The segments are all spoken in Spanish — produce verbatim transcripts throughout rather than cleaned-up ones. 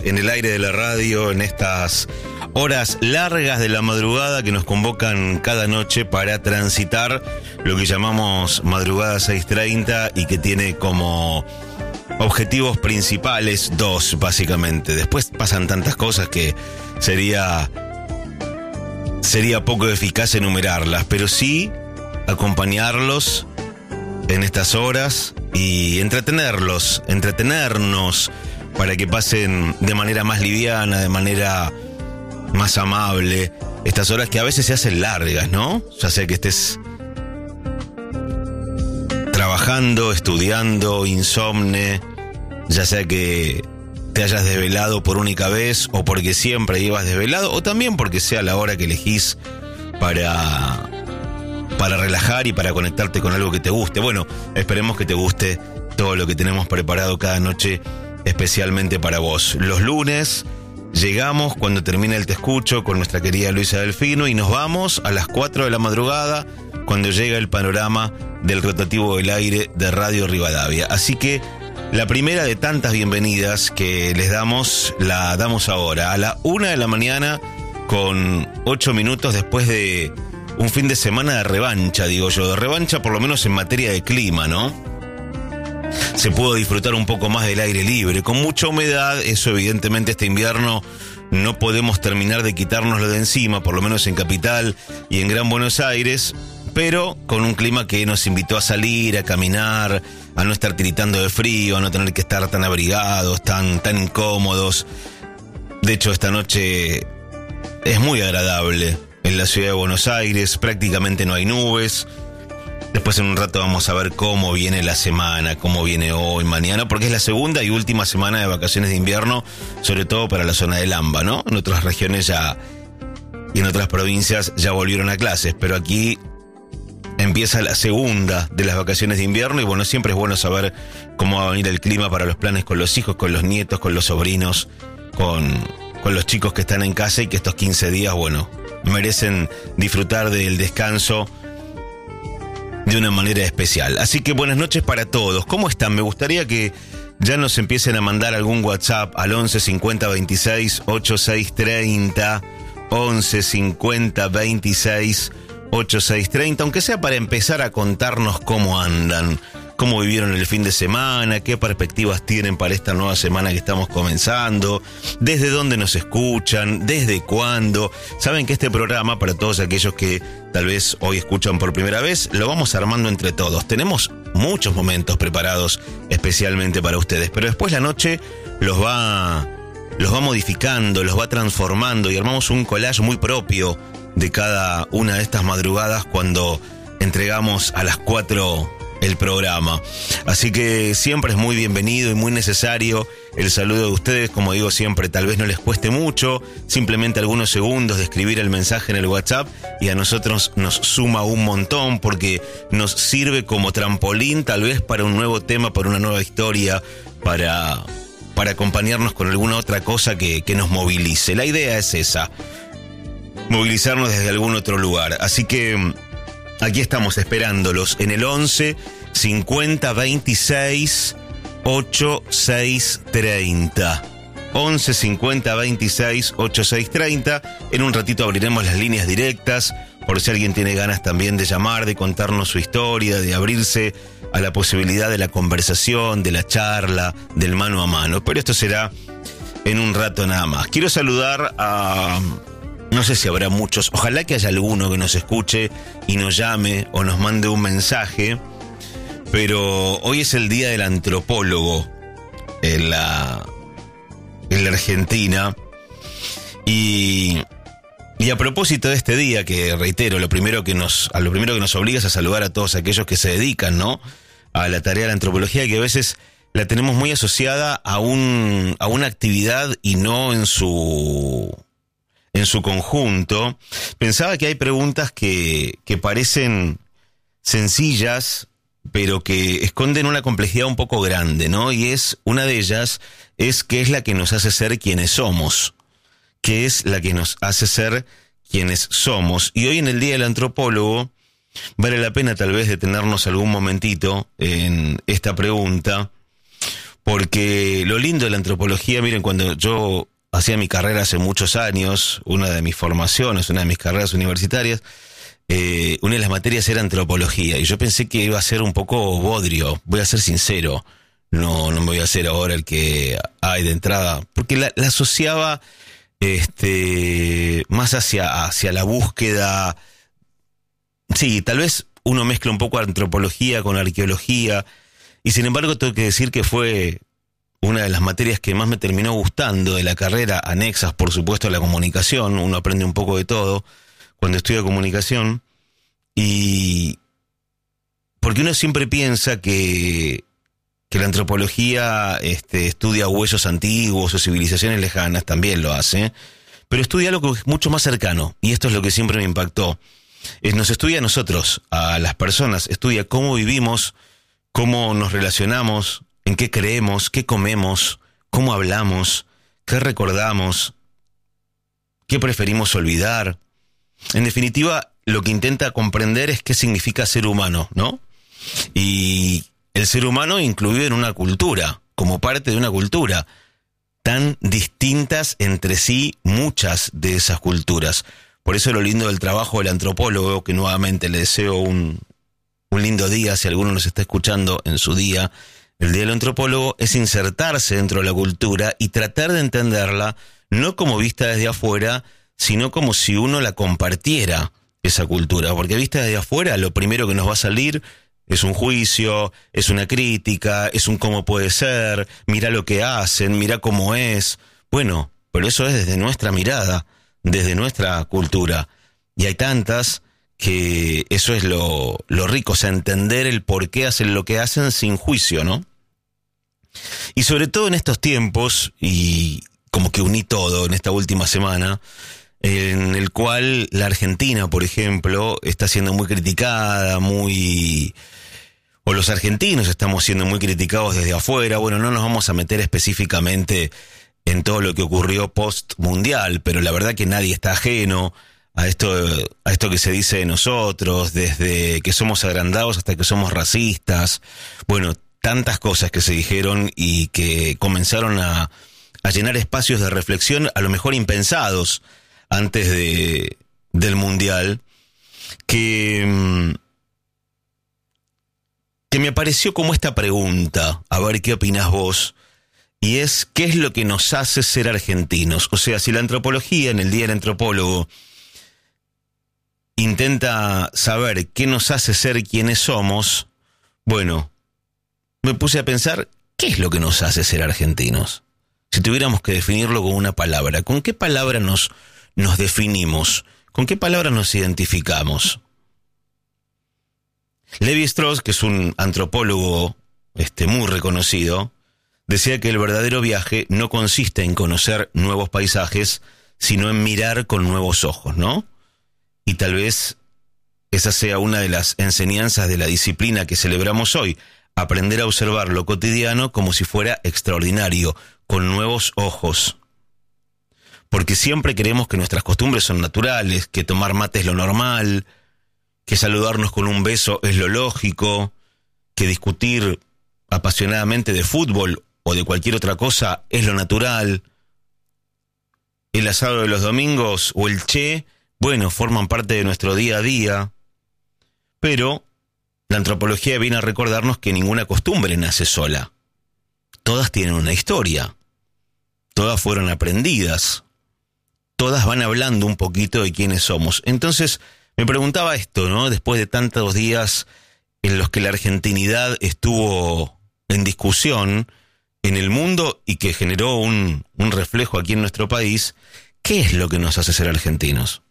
estamos en el aire de la radio en estas horas largas de la madrugada que nos convocan cada noche para transitar lo que llamamos Madrugada seis treinta y que tiene como objetivos principales dos, básicamente. Después pasan tantas cosas que sería, sería poco eficaz enumerarlas, pero sí acompañarlos en estas horas y entretenerlos, entretenernos para que pasen de manera más liviana, de manera más amable, estas horas que a veces se hacen largas, ¿no? Ya sea que estés trabajando, estudiando, insomne, ya sea que te hayas desvelado por única vez o porque siempre ibas desvelado, o también porque sea la hora que elegís para... para relajar y para conectarte con algo que te guste. Bueno, esperemos que te guste todo lo que tenemos preparado cada noche, especialmente para vos. Los lunes llegamos cuando termina el Te Escucho con nuestra querida Luisa Delfino y nos vamos a las cuatro de la madrugada cuando llega el panorama del rotativo del aire de Radio Rivadavia. Así que la primera de tantas bienvenidas que les damos, la damos ahora, a la una de la mañana con ocho minutos después de un fin de semana de revancha, digo yo, de revancha por lo menos en materia de clima, ¿no? Se pudo disfrutar un poco más del aire libre, con mucha humedad, eso evidentemente este invierno no podemos terminar de quitárnoslo de encima, por lo menos en Capital y en Gran Buenos Aires, pero con un clima que nos invitó a salir, a caminar, a no estar tiritando de frío, a no tener que estar tan abrigados, tan, tan incómodos. De hecho, esta noche es muy agradable. En la ciudad de Buenos Aires prácticamente no hay nubes. Después en un rato vamos a ver cómo viene la semana, cómo viene hoy, mañana, porque es la segunda y última semana de vacaciones de invierno, sobre todo para la zona del AMBA, ¿no? En otras regiones ya y en otras provincias ya volvieron a clases, pero aquí empieza la segunda de las vacaciones de invierno y bueno, siempre es bueno saber cómo va a venir el clima para los planes con los hijos, con los nietos, con los sobrinos, con, con los chicos que están en casa y que estos quince días, bueno, merecen disfrutar del descanso de una manera especial. Así que buenas noches para todos. ¿Cómo están? Me gustaría que ya nos empiecen a mandar algún WhatsApp al once cincuenta veintiséis ochenta y seis treinta, once cincuenta veintiséis ochenta y seis treinta, aunque sea para empezar a contarnos cómo andan, cómo vivieron el fin de semana, qué perspectivas tienen para esta nueva semana que estamos comenzando, desde dónde nos escuchan, desde cuándo. Saben que este programa, para todos aquellos que tal vez hoy escuchan por primera vez, lo vamos armando entre todos. Tenemos muchos momentos preparados especialmente para ustedes, pero después la noche los va, los va modificando, los va transformando y armamos un collage muy propio de cada una de estas madrugadas cuando entregamos a las cuatro el programa. Así que siempre es muy bienvenido y muy necesario el saludo de ustedes. Como digo siempre, tal vez no les cueste mucho, simplemente algunos segundos de escribir el mensaje en el WhatsApp y a nosotros nos suma un montón porque nos sirve como trampolín tal vez para un nuevo tema, para una nueva historia, para, para acompañarnos con alguna otra cosa que, que nos movilice. La idea es esa, movilizarnos desde algún otro lugar. Así que aquí estamos esperándolos en el once cincuenta veintiséis ochenta y seis treinta. once cincuenta veintiséis ochenta y seis treinta. En un ratito abriremos las líneas directas por si alguien tiene ganas también de llamar, de contarnos su historia, de abrirse a la posibilidad de la conversación, de la charla, del mano a mano. Pero esto será en un rato nada más. Quiero saludar a... no sé si habrá muchos, ojalá que haya alguno que nos escuche y nos llame o nos mande un mensaje, pero hoy es el día del antropólogo en la, en la Argentina y, y a propósito de este día, que reitero, lo primero que nos, a lo primero que nos obliga es a saludar a todos aquellos que se dedican, ¿no?, a la tarea de la antropología, que a veces la tenemos muy asociada a un, a una actividad y no en su... en su conjunto. Pensaba que hay preguntas que, que parecen sencillas, pero que esconden una complejidad un poco grande, ¿no? Y es, una de ellas es qué es la que nos hace ser quienes somos. ¿Qué es la que nos hace ser quienes somos? Y hoy en el Día del Antropólogo vale la pena tal vez detenernos algún momentito en esta pregunta, porque lo lindo de la antropología, miren, cuando yo hacía mi carrera hace muchos años, una de mis formaciones, una de mis carreras universitarias, eh, una de las materias era antropología, y yo pensé que iba a ser un poco bodrio, voy a ser sincero, no, no me voy a hacer ahora el que hay de entrada, porque la, la asociaba este, más hacia, hacia la búsqueda. Sí, tal vez uno mezcla un poco antropología con arqueología, y sin embargo tengo que decir que fue una de las materias que más me terminó gustando de la carrera, anexas por supuesto a la comunicación. Uno aprende un poco de todo cuando estudia comunicación, y porque uno siempre piensa que, que la antropología este, estudia huesos antiguos o civilizaciones lejanas, también lo hace, pero estudia algo que es mucho más cercano, y esto es lo que siempre me impactó. Es, nos estudia a nosotros, a las personas, estudia cómo vivimos, cómo nos relacionamos, en qué creemos, qué comemos, cómo hablamos, qué recordamos, qué preferimos olvidar. En definitiva, lo que intenta comprender es qué significa ser humano, ¿no? Y el ser humano incluido en una cultura, como parte de una cultura, tan distintas entre sí muchas de esas culturas. Por eso lo lindo del trabajo del antropólogo, que nuevamente le deseo un, un lindo día, si alguno nos está escuchando en su día, el día del antropólogo, es insertarse dentro de la cultura y tratar de entenderla, no como vista desde afuera, sino como si uno la compartiera, esa cultura. Porque vista desde afuera, lo primero que nos va a salir es un juicio, es una crítica, es un cómo puede ser, mira lo que hacen, mira cómo es. Bueno, pero eso es desde nuestra mirada, desde nuestra cultura. Y hay tantas que eso es lo, lo rico, o sea, entender el por qué hacen lo que hacen sin juicio, ¿no? Y sobre todo en estos tiempos, y como que uní todo en esta última semana, en el cual la Argentina, por ejemplo, está siendo muy criticada, muy... o los argentinos estamos siendo muy criticados desde afuera. Bueno, no nos vamos a meter específicamente en todo lo que ocurrió post-mundial, pero la verdad que nadie está ajeno a esto, a esto que se dice de nosotros, desde que somos agrandados hasta que somos racistas. Bueno, tantas cosas que se dijeron y que comenzaron a, a llenar espacios de reflexión, a lo mejor impensados antes de, del mundial, que, que me apareció como esta pregunta, a ver qué opinás vos, y es, ¿qué es lo que nos hace ser argentinos? O sea, si la antropología, en el Día del Antropólogo, intenta saber qué nos hace ser quienes somos, bueno, me puse a pensar, ¿qué es lo que nos hace ser argentinos? Si tuviéramos que definirlo con una palabra, ¿con qué palabra nos, nos definimos? ¿Con qué palabra nos identificamos? Levi Strauss, que es un antropólogo este, muy reconocido, decía que el verdadero viaje no consiste en conocer nuevos paisajes, sino en mirar con nuevos ojos, ¿no? Y tal vez esa sea una de las enseñanzas de la disciplina que celebramos hoy, aprender a observar lo cotidiano como si fuera extraordinario, con nuevos ojos. Porque siempre creemos que nuestras costumbres son naturales, que tomar mate es lo normal, que saludarnos con un beso es lo lógico, que discutir apasionadamente de fútbol o de cualquier otra cosa es lo natural. El asado de los domingos o el che, bueno, forman parte de nuestro día a día. Pero la antropología viene a recordarnos que ninguna costumbre nace sola. Todas tienen una historia. Todas fueron aprendidas. Todas van hablando un poquito de quiénes somos. Entonces, me preguntaba esto, ¿no? Después de tantos días en los que la argentinidad estuvo en discusión en el mundo y que generó un, un reflejo aquí en nuestro país, ¿qué es lo que nos hace ser argentinos?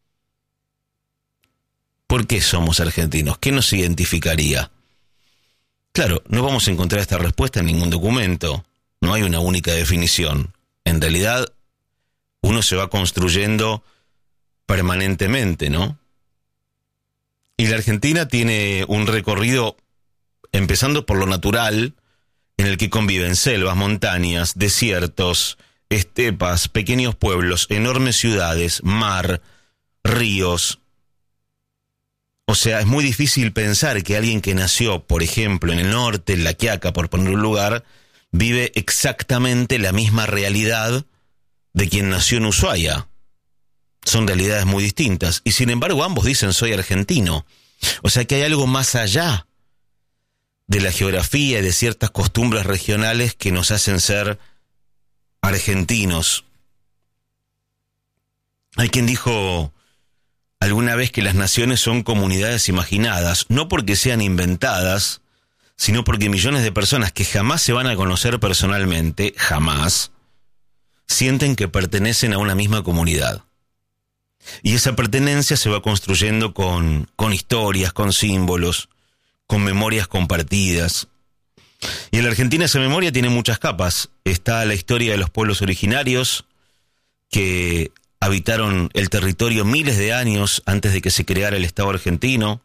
¿Por qué somos argentinos? ¿Qué nos identificaría? Claro, no vamos a encontrar esta respuesta en ningún documento. No hay una única definición. En realidad, uno se va construyendo permanentemente, ¿no? Y la Argentina tiene un recorrido, empezando por lo natural, en el que conviven selvas, montañas, desiertos, estepas, pequeños pueblos, enormes ciudades, mar, ríos. O sea, es muy difícil pensar que alguien que nació, por ejemplo, en el norte, en La Quiaca, por poner un lugar, vive exactamente la misma realidad de quien nació en Ushuaia. Son realidades muy distintas. Y sin embargo ambos dicen soy argentino. O sea que hay algo más allá de la geografía y de ciertas costumbres regionales que nos hacen ser argentinos. Hay quien dijo alguna vez que las naciones son comunidades imaginadas, no porque sean inventadas, sino porque millones de personas que jamás se van a conocer personalmente, jamás, sienten que pertenecen a una misma comunidad. Y esa pertenencia se va construyendo con, con historias, con símbolos, con memorias compartidas. Y en la Argentina esa memoria tiene muchas capas. Está la historia de los pueblos originarios que habitaron el territorio miles de años antes de que se creara el Estado argentino.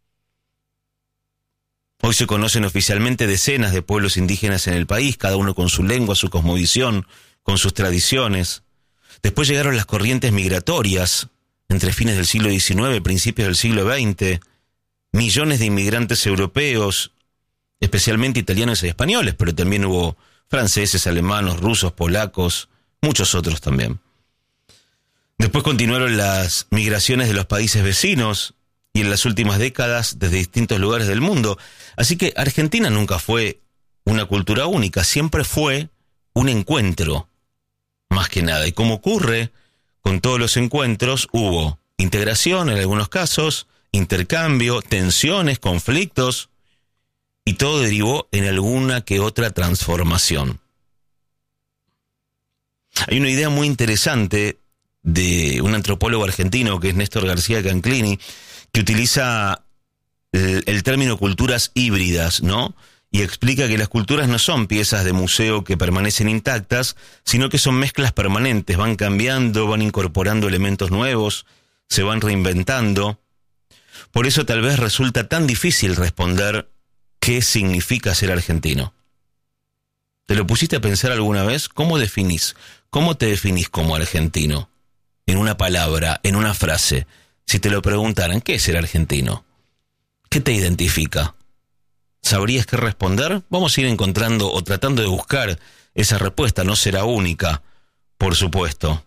Hoy se conocen oficialmente decenas de pueblos indígenas en el país, cada uno con su lengua, su cosmovisión, con sus tradiciones. Después llegaron las corrientes migratorias entre fines del siglo diecinueve y principios del siglo veinte. Millones de inmigrantes europeos, especialmente italianos y españoles, pero también hubo franceses, alemanes, rusos, polacos, muchos otros también. Después continuaron las migraciones de los países vecinos y en las últimas décadas desde distintos lugares del mundo. Así que Argentina nunca fue una cultura única, siempre fue un encuentro, más que nada. Y como ocurre con todos los encuentros, hubo integración en algunos casos, intercambio, tensiones, conflictos, y todo derivó en alguna que otra transformación. Hay una idea muy interesante de un antropólogo argentino que es Néstor García Canclini, que utiliza el, el término culturas híbridas, ¿no? Y explica que las culturas no son piezas de museo que permanecen intactas, sino que son mezclas permanentes, van cambiando, van incorporando elementos nuevos, se van reinventando. Por eso tal vez resulta tan difícil responder qué significa ser argentino. ¿Te lo pusiste a pensar alguna vez? ¿Cómo definís? ¿Cómo te definís como argentino? En una palabra, en una frase. Si te lo preguntaran, ¿qué es ser argentino? ¿Qué te identifica? ¿Sabrías qué responder? Vamos a ir encontrando o tratando de buscar esa respuesta. No será única, por supuesto.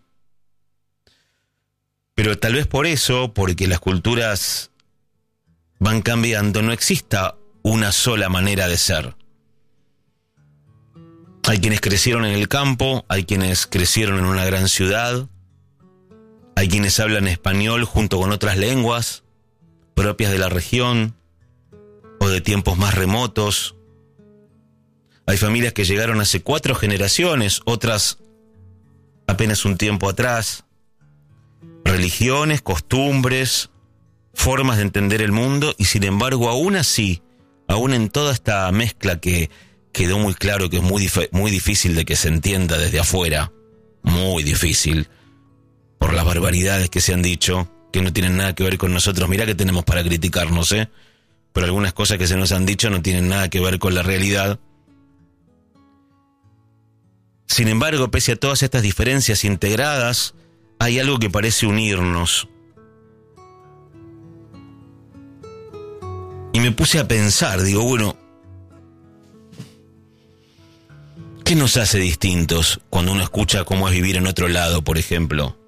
Pero tal vez por eso, porque las culturas van cambiando, no exista una sola manera de ser. Hay quienes crecieron en el campo, hay quienes crecieron en una gran ciudad, hay quienes hablan español junto con otras lenguas propias de la región o de tiempos más remotos. Hay familias que llegaron hace cuatro generaciones, otras apenas un tiempo atrás. Religiones, costumbres, formas de entender el mundo, y sin embargo, aún así, aún en toda esta mezcla que quedó muy claro que es muy, dif- muy difícil de que se entienda desde afuera, muy difícil, por las barbaridades que se han dicho, que no tienen nada que ver con nosotros. Mirá que tenemos para criticarnos, ¿eh? Pero algunas cosas que se nos han dicho no tienen nada que ver con la realidad. Sin embargo, pese a todas estas diferencias integradas, hay algo que parece unirnos. Y me puse a pensar, digo, bueno, ¿qué nos hace distintos cuando uno escucha cómo es vivir en otro lado, por ejemplo?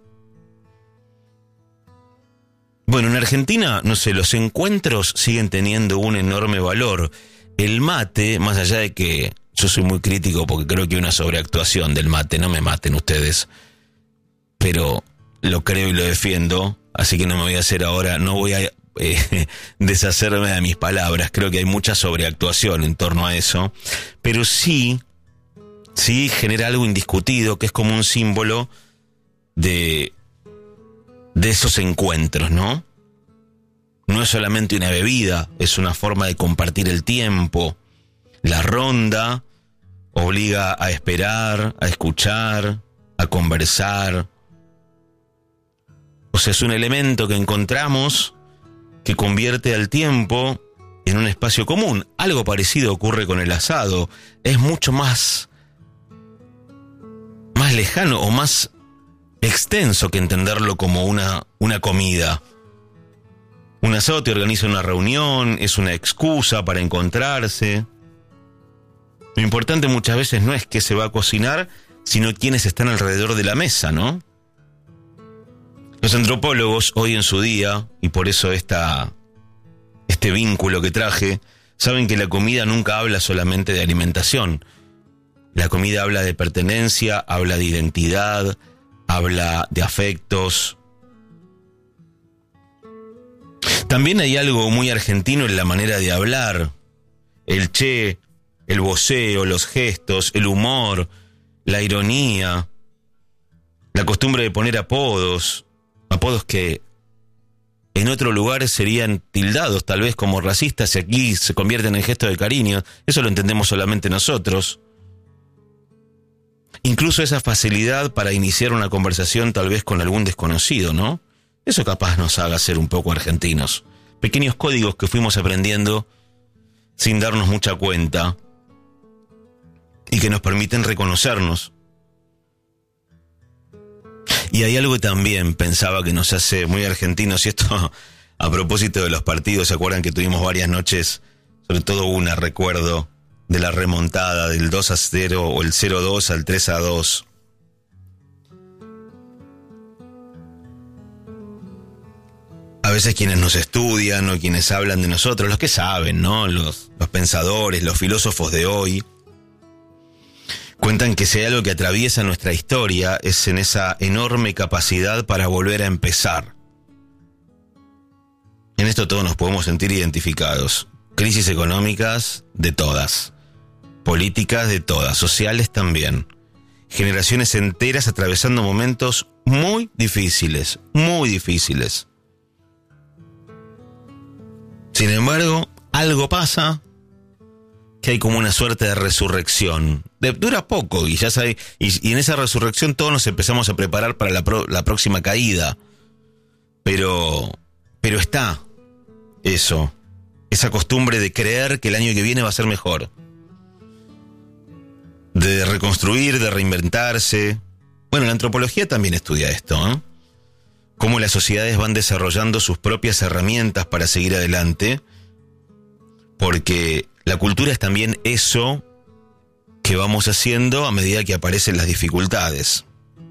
Bueno, en Argentina, no sé, los encuentros siguen teniendo un enorme valor. El mate, más allá de que yo soy muy crítico porque creo que hay una sobreactuación del mate, no me maten ustedes, pero lo creo y lo defiendo, así que no me voy a hacer ahora, no voy a eh, deshacerme de mis palabras. Creo que hay mucha sobreactuación en torno a eso, pero sí, sí genera algo indiscutido que es como un símbolo de, de esos encuentros, ¿no? No es solamente una bebida, es una forma de compartir el tiempo. La ronda obliga a esperar, a escuchar, a conversar. O sea, es un elemento que encontramos que convierte al tiempo en un espacio común. Algo parecido ocurre con el asado. Es mucho más, más lejano o más extenso que entenderlo como una, una comida. Un asado te organiza una reunión, es una excusa para encontrarse. Lo importante muchas veces no es qué se va a cocinar, sino quiénes están alrededor de la mesa, ¿no? Los antropólogos hoy en su día, y por eso esta, este vínculo que traje, saben que la comida nunca habla solamente de alimentación. La comida habla de pertenencia, habla de identidad, habla de afectos. También hay algo muy argentino en la manera de hablar. El che, el voceo, los gestos, el humor, la ironía, la costumbre de poner apodos, apodos que en otro lugar serían tildados tal vez como racistas y aquí se convierten en gestos de cariño. Eso lo entendemos solamente nosotros. Incluso esa facilidad para iniciar una conversación tal vez con algún desconocido, ¿no? Eso capaz nos haga ser un poco argentinos. Pequeños códigos que fuimos aprendiendo sin darnos mucha cuenta y que nos permiten reconocernos. Y hay algo que también pensaba que nos hace muy argentinos, y esto a propósito de los partidos. ¿Se acuerdan que tuvimos varias noches, sobre todo una, recuerdo, de la remontada del dos a cero o el cero a dos al tres a dos? A veces quienes nos estudian o quienes hablan de nosotros, los que saben, ¿no? Los, los pensadores, los filósofos de hoy, cuentan que si hay algo que atraviesa nuestra historia es en esa enorme capacidad para volver a empezar. En esto todos nos podemos sentir identificados. Crisis económicas de todas, políticas de todas, sociales también. Generaciones enteras atravesando momentos muy difíciles, muy difíciles. Sin embargo, algo pasa, que hay como una suerte de resurrección. De, dura poco y ya sabe, y, y en esa resurrección todos nos empezamos a preparar para la, pro, la próxima caída. Pero, pero está eso, esa costumbre de creer que el año que viene va a ser mejor. De reconstruir, de reinventarse. Bueno, la antropología también estudia esto, ¿eh? Cómo las sociedades van desarrollando sus propias herramientas para seguir adelante, porque la cultura es también eso que vamos haciendo a medida que aparecen las dificultades.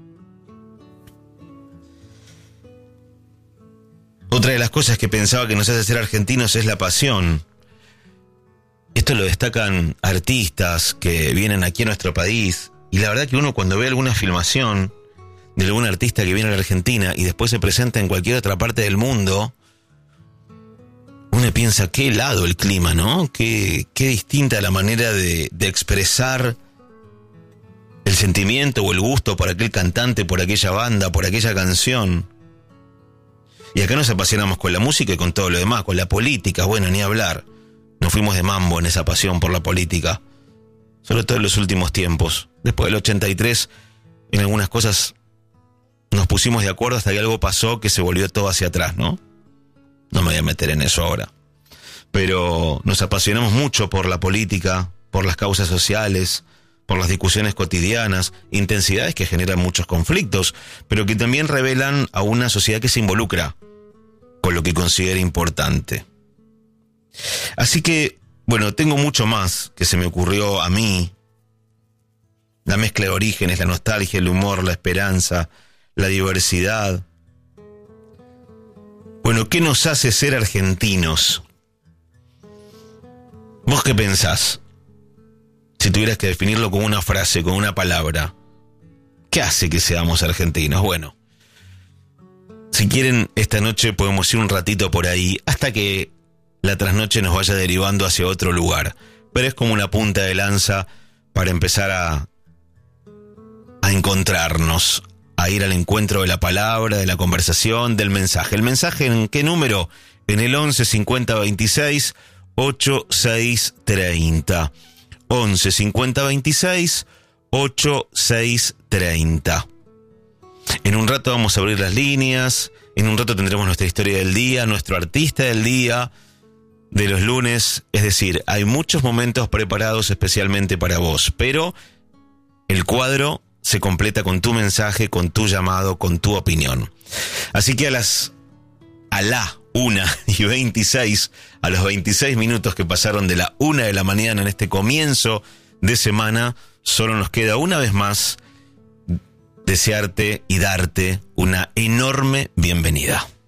Otra de las cosas que pensaba que nos hace ser argentinos es la pasión. Esto lo destacan artistas que vienen aquí a nuestro país, y la verdad que uno cuando ve alguna filmación de algún artista que viene a la Argentina y después se presenta en cualquier otra parte del mundo, uno piensa qué helado el clima, ¿no? Qué, qué distinta la manera de, de expresar el sentimiento o el gusto por aquel cantante, por aquella banda, por aquella canción. Y acá nos apasionamos con la música y con todo lo demás, con la política, bueno, ni hablar. Nos fuimos de mambo en esa pasión por la política, sobre todo en los últimos tiempos. Después del ochenta y tres, en algunas cosas nos pusimos de acuerdo hasta que algo pasó que se volvió todo hacia atrás, ¿no? No me voy a meter en eso ahora. Pero nos apasionamos mucho por la política, por las causas sociales, por las discusiones cotidianas, intensidades que generan muchos conflictos, pero que también revelan a una sociedad que se involucra con lo que considera importante. Así que, bueno, tengo mucho más que se me ocurrió a mí. La mezcla de orígenes, la nostalgia, el humor, la esperanza, la diversidad. Bueno, ¿qué nos hace ser argentinos? ¿Vos qué pensás? Si tuvieras que definirlo con una frase, con una palabra, ¿qué hace que seamos argentinos? Bueno, si quieren, esta noche podemos ir un ratito por ahí, hasta que la trasnoche nos vaya derivando hacia otro lugar. Pero es como una punta de lanza para empezar a, a encontrarnos, a ir al encuentro de la palabra, de la conversación, del mensaje. ¿El mensaje en qué número? En el once cincuenta veintiséis ochenta y seis treinta. once cincuenta veintiséis ochenta y seis treinta. En un rato vamos a abrir las líneas, en un rato tendremos nuestra historia del día, nuestro artista del día, de los lunes. Es decir, hay muchos momentos preparados especialmente para vos, pero el cuadro se completa con tu mensaje, con tu llamado, con tu opinión. Así que a las a la una y veintiséis, a los veintiséis minutos que pasaron de la una de la mañana en este comienzo de semana. Solo nos queda una vez más desearte y darte una enorme bienvenida.